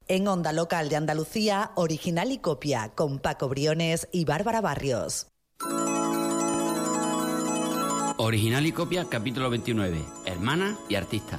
En Onda Local de Andalucía, Original y Copia, con Paco Briones y Bárbara Barrios. Original y Copia, capítulo 29. Hermana y artista.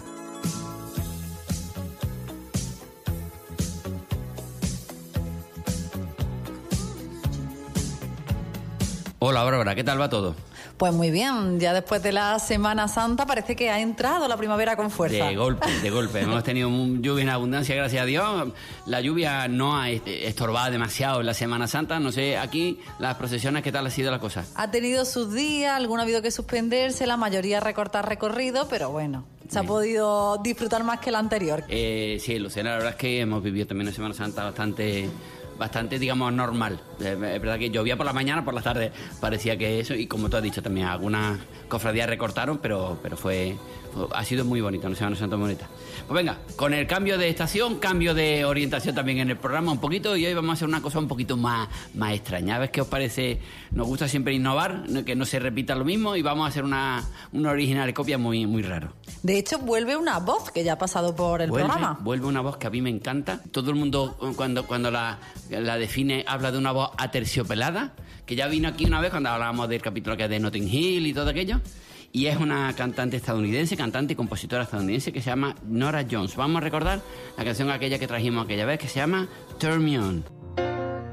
Hola Bárbara, ¿qué tal va todo? Pues muy bien, ya después de la Semana Santa parece que ha entrado la primavera con fuerza. De golpe. Hemos tenido lluvia en abundancia, gracias a Dios. La lluvia no ha estorbado demasiado en la Semana Santa. No sé, aquí las procesiones, ¿qué tal ha sido la cosa? Ha tenido sus días, alguno ha habido que suspenderse, la mayoría recortar recorrido, pero bueno, se ha podido disfrutar más que la anterior. Sí, Lucena, la verdad es que hemos vivido también una Semana Santa bastante, digamos, normal. Es verdad que llovía por la mañana, por la tarde parecía que eso, y como tú has dicho también, algunas cofradías recortaron, pero ha sido muy bonito, una Semana Santa muy bonita. Pues venga, con el cambio de estación, cambio de orientación también en el programa un poquito, y hoy vamos a hacer una cosa un poquito más extraña. A ver qué os parece. Nos gusta siempre innovar, que no se repita lo mismo, y vamos a hacer una original copia muy, muy raro. De hecho, vuelve una voz que ya ha pasado por el programa. Vuelve una voz que a mí me encanta. Todo el mundo, cuando la define, habla de una voz aterciopelada, que ya vino aquí una vez cuando hablábamos del capítulo que es de Notting Hill y todo aquello. Y es una cantante estadounidense, cantante y compositora estadounidense que se llama Norah Jones. Vamos a recordar la canción aquella que trajimos aquella vez, que se llama Turn Me On.